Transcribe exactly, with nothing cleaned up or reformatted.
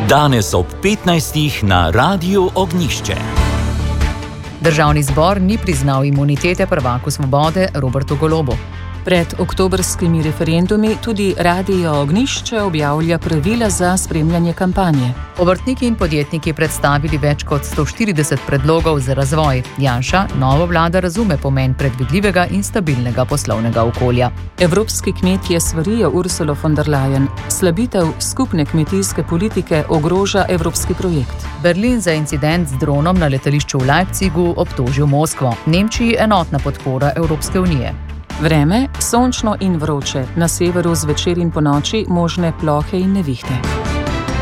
Danes ob petnajstih na Radiu Ognjišče. Državni zbor ni priznal imunitete prvaku Svobode Robertu Golobu. Pred oktobrskimi referendumi tudi Radio Ognjišče objavlja pravila za spremljanje kampanje. Obrtniki in podjetniki predstavili več kot sto štirideset predlogov za razvoj. Janša, nova vlada razume pomen predvidljivega in stabilnega poslovnega okolja. Evropski kmetje svarijo Ursulo von der Leyen. Slabitev skupne kmetijske politike ogroža evropski projekt. Berlin za incident z dronom na letališču v Leipzigu obtožil Moskvo. Nemčiji enotna podpora Evropske unije. Vreme, sončno in vroče, na severu zvečer in ponoči možne plohe in nevihte.